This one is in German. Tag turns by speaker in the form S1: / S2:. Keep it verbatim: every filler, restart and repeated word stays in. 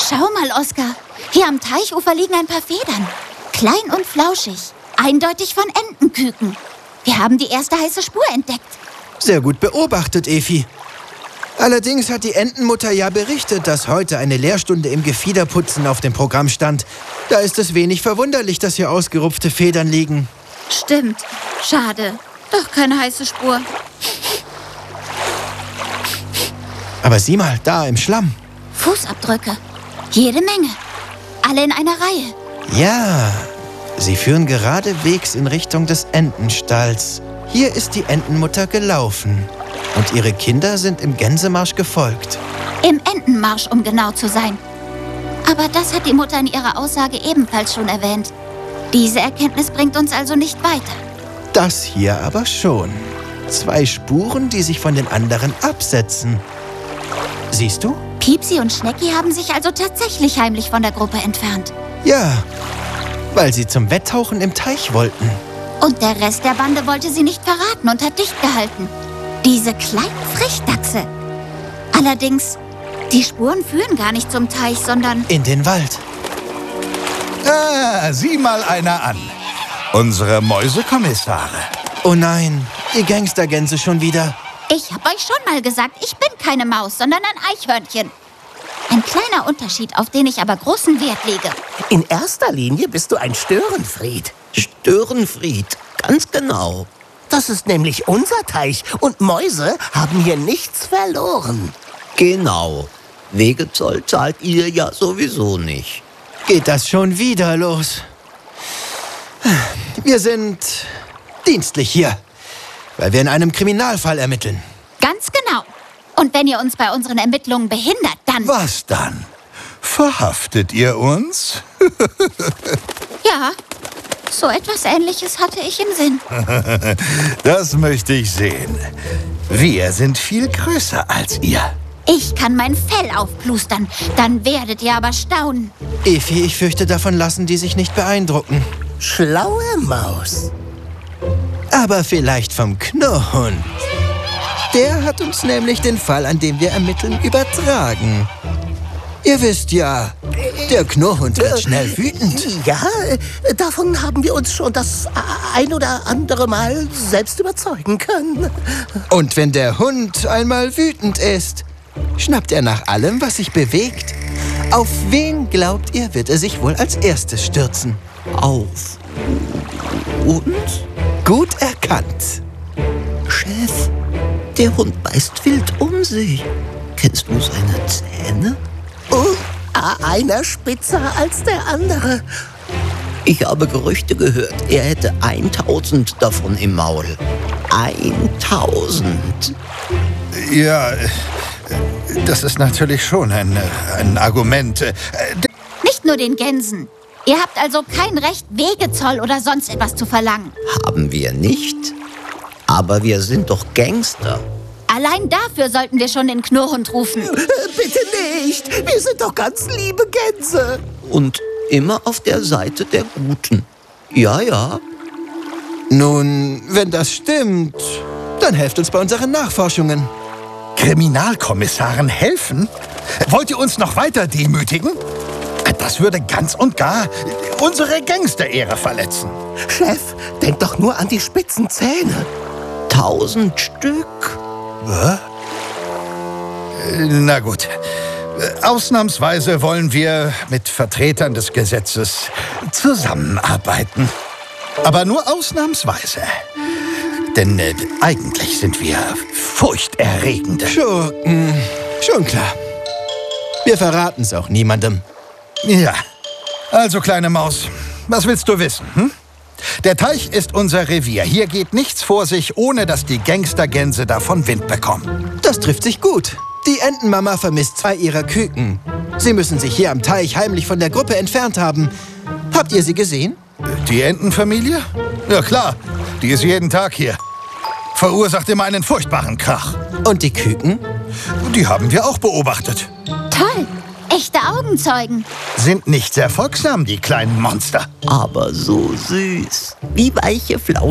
S1: Schau mal, Oskar. Hier am Teichufer liegen ein paar Federn. Klein und flauschig. Eindeutig von Entenküken. Wir haben die erste heiße Spur entdeckt.
S2: Sehr gut beobachtet, Efi. Allerdings hat die Entenmutter ja berichtet, dass heute eine Lehrstunde im Gefiederputzen auf dem Programm stand. Da ist es wenig verwunderlich, dass hier ausgerupfte Federn liegen.
S1: Stimmt. Schade. Doch keine heiße Spur.
S2: Aber sieh mal, da im Schlamm.
S1: Fußabdrücke. Jede Menge. Alle in einer Reihe.
S2: Ja, sie führen geradewegs in Richtung des Entenstalls. Hier ist die Entenmutter gelaufen. Und ihre Kinder sind im Gänsemarsch gefolgt.
S1: Im Entenmarsch, um genau zu sein. Aber das hat die Mutter in ihrer Aussage ebenfalls schon erwähnt. Diese Erkenntnis bringt uns also nicht weiter.
S2: Das hier aber schon. Zwei Spuren, die sich von den anderen absetzen. Siehst du?
S1: Piepsi und Schnecki haben sich also tatsächlich heimlich von der Gruppe entfernt.
S2: Ja, weil sie zum Wetttauchen im Teich wollten.
S1: Und der Rest der Bande wollte sie nicht verraten und hat dicht gehalten. Diese kleinen Frechdachse. Allerdings, die Spuren führen gar nicht zum Teich, sondern...
S2: in den Wald.
S3: Ah, sieh mal einer an. Unsere Mäusekommissare.
S2: Oh nein, die Gangstergänse schon wieder.
S1: Ich hab euch schon mal gesagt, ich bin keine Maus, sondern ein Eichhörnchen. Ein kleiner Unterschied, auf den ich aber großen Wert lege.
S4: In erster Linie bist du ein Störenfried.
S5: Störenfried, ganz genau.
S4: Das ist nämlich unser Teich und Mäuse haben hier nichts verloren.
S5: Genau. Wegezoll zahlt ihr ja sowieso nicht.
S2: Geht das schon wieder los? Wir sind dienstlich hier, weil wir in einem Kriminalfall ermitteln.
S1: Ganz genau. Und wenn ihr uns bei unseren Ermittlungen behindert, dann...
S3: Was dann? Verhaftet ihr uns?
S1: Ja, so etwas Ähnliches hatte ich im Sinn.
S3: Das möchte ich sehen. Wir sind viel größer als ihr.
S1: Ich kann mein Fell aufplustern, dann werdet ihr aber staunen.
S2: Efi, ich fürchte, davon lassen die sich nicht beeindrucken.
S4: Schlaue Maus.
S2: Aber vielleicht vom Knurrhund. Der hat uns nämlich den Fall, an dem wir ermitteln, übertragen. Ihr wisst ja, der Knurrhund wird schnell wütend.
S4: Ja, davon haben wir uns schon das ein oder andere Mal selbst überzeugen können.
S2: Und wenn der Hund einmal wütend ist, schnappt er nach allem, was sich bewegt. Auf wen, glaubt ihr, wird er sich wohl als erstes stürzen?
S5: Auf uns?
S2: Gut erkannt.
S5: Chef, der Hund beißt wild um sich. Kennst du seine Zähne?
S4: Oh, einer spitzer als der andere.
S5: Ich habe Gerüchte gehört, er hätte eintausend davon im Maul. eintausend.
S3: Ja, das ist natürlich schon ein, ein Argument.
S1: Nicht nur den Gänsen. Ihr habt also kein Recht, Wegezoll oder sonst etwas zu verlangen.
S5: Haben wir nicht. Aber wir sind doch Gangster.
S1: Allein dafür sollten wir schon den Knurrhund rufen.
S4: Bitte nicht. Wir sind doch ganz liebe Gänse.
S5: Und immer auf der Seite der Guten. Ja, ja.
S2: Nun, wenn das stimmt, dann helft uns bei unseren Nachforschungen.
S3: Kriminalkommissaren helfen? Wollt ihr uns noch weiter demütigen? Das würde ganz und gar unsere Gangsterehre verletzen.
S4: Chef, denk doch nur an die spitzen Zähne.
S5: Tausend Stück.
S3: Was? Na gut. Ausnahmsweise wollen wir mit Vertretern des Gesetzes zusammenarbeiten. Aber nur ausnahmsweise. Denn äh, eigentlich sind wir furchterregende
S2: Schurken. Schon klar. Wir verraten es auch niemandem.
S3: Ja, also kleine Maus, was willst du wissen? Hm? Der Teich ist unser Revier. Hier geht nichts vor sich, ohne dass die Gangstergänse davon Wind bekommen.
S2: Das trifft sich gut. Die Entenmama vermisst zwei ihrer Küken. Sie müssen sich hier am Teich heimlich von der Gruppe entfernt haben. Habt ihr sie gesehen?
S3: Die Entenfamilie? Ja klar, die ist jeden Tag hier. Verursacht immer einen furchtbaren Krach.
S2: Und die Küken?
S3: Die haben wir auch beobachtet.
S1: Toll. Echte Augenzeugen.
S3: Sind nicht sehr folgsam, die kleinen Monster.
S5: Aber so süß. Wie weiche Flauschen.